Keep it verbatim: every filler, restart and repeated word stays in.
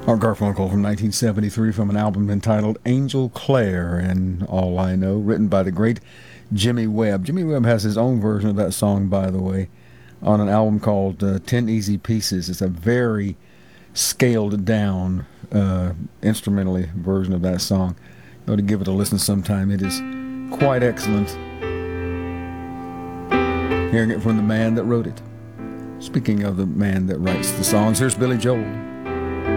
Art Garfunkel from nineteen seventy-three from an album entitled Angel Clare and All I Know, written by the great Jimmy Webb. Jimmy Webb has his own version of that song, by the way, on an album called uh, Ten Easy Pieces. It's a very scaled down uh, instrumentally version of that song. You ought to give it a listen sometime. It is quite excellent. Hearing it from the man that wrote it. Speaking of the man that writes the songs, here's Billy Joel.